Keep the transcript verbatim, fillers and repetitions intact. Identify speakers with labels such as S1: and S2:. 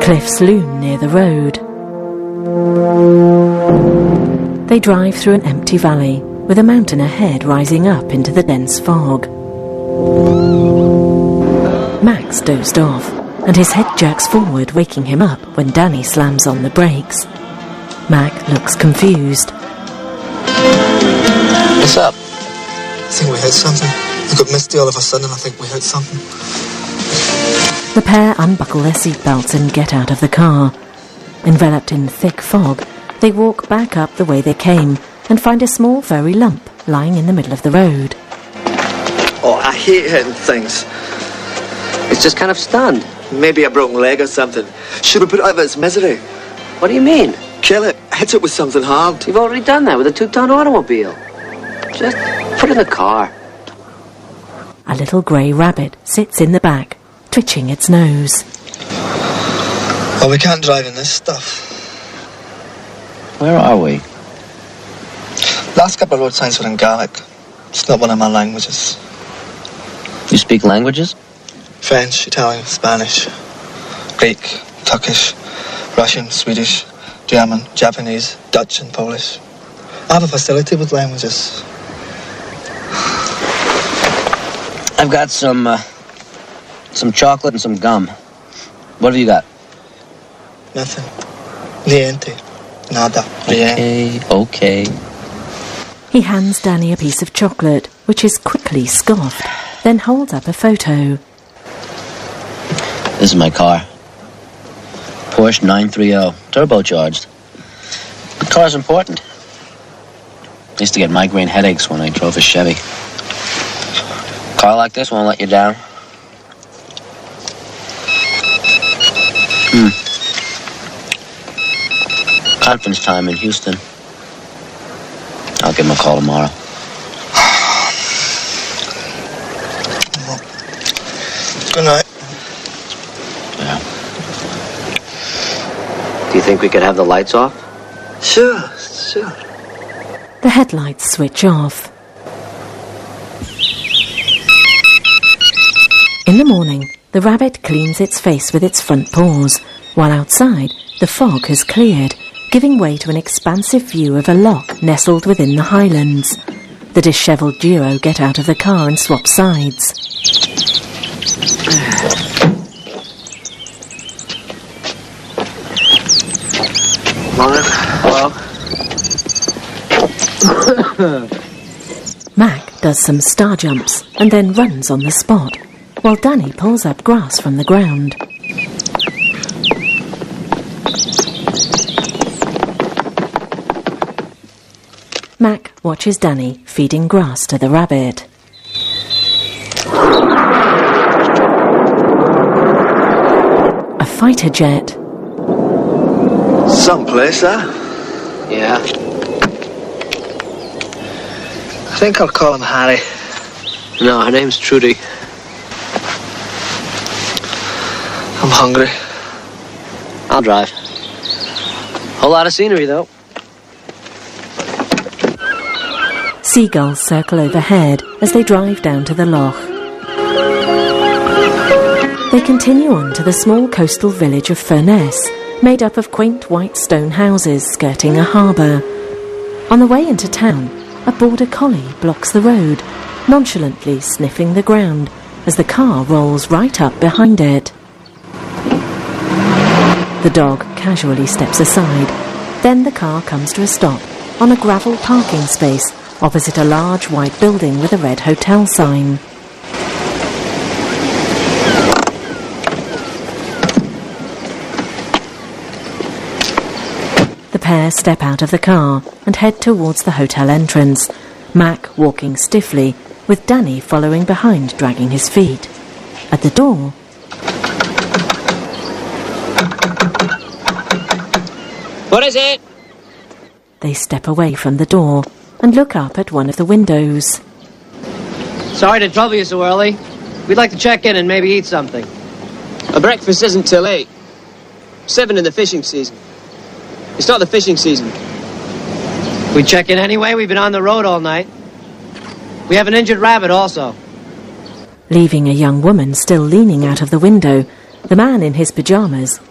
S1: Cliffs loom near the road. They drive through an empty valley, with a mountain ahead rising up into the dense fog. Max dozed off, and his head jerks forward, waking him up when Danny slams on the brakes. Mac looks confused.
S2: What's up?
S3: I think we hit something. I got misty all of a sudden and I think we hit something.
S1: The pair unbuckle their seatbelts and get out of the car. Enveloped in thick fog, they walk back up the way they came and find a small furry lump lying in the middle of the road.
S2: Oh, I hate hitting things.
S4: It's just kind of stunned.
S2: Maybe a broken leg or something. Should we put it out of its misery?
S4: What do you mean?
S2: Kill it. Hit it with something hard.
S4: You've already done that with a two-ton automobile. Just put it in the car.
S1: A little grey rabbit sits in the back, twitching its nose.
S3: Well, we can't drive in this stuff.
S4: Where are we?
S3: Last couple of road signs were in Gaelic. It's not one of my languages.
S4: You speak languages?
S3: French, Italian, Spanish, Greek, Turkish, Russian, Swedish, German, Japanese, Dutch and Polish. I have a facility with languages.
S4: I've got some, uh, some chocolate and some gum. What have you got?
S3: Nothing. Niente. Nada. Rien.
S4: Okay, okay.
S1: He hands Danny a piece of chocolate, which is quickly scoffed, then holds up a photo.
S4: This is my car. Porsche nine thirty, turbocharged. The car's important. I used to get migraine headaches when I drove a Chevy. A car like this won't let you down. Hmm. Conference time in Houston. I'll give him a call tomorrow.
S3: Good night.
S4: Yeah. Do you think we could have the lights off?
S2: Sure, sure.
S1: The headlights switch off. In the morning, the rabbit cleans its face with its front paws, while outside, the fog has cleared, giving way to an expansive view of a loch nestled within the highlands. The dishevelled duo get out of the car and swap sides.
S2: Morning. Hello.
S1: Mac does some star jumps and then runs on the spot, while Danny pulls up grass from the ground. Mac watches Danny feeding grass to the rabbit. A fighter jet.
S2: Someplace, huh?
S4: Yeah.
S2: I think I'll call him Harry.
S4: No, her name's Trudy.
S2: I'm hungry.
S4: I'll drive. Whole lot of scenery, though.
S1: Seagulls circle overhead as they drive down to the loch. They continue on to the small coastal village of Furness, made up of quaint white stone houses skirting a harbour. On the way into town, a border collie blocks the road, nonchalantly sniffing the ground as the car rolls right up behind it. The dog casually steps aside. Then the car comes to a stop on a gravel parking space opposite a large white building with a red hotel sign. The pair step out of the car and head towards the hotel entrance, Mac walking stiffly, with Danny following behind, dragging his feet. At the door...
S4: What is it?
S1: They step away from the door and look up at one of the windows.
S5: Sorry to trouble you so early. We'd like to check in and maybe eat something.
S6: A breakfast isn't till eight. Seven in the fishing season. It's not the fishing season.
S5: We check in anyway. We've been on the road all night. We have an injured rabbit also.
S1: Leaving a young woman still leaning out of the window, the man in his pyjamas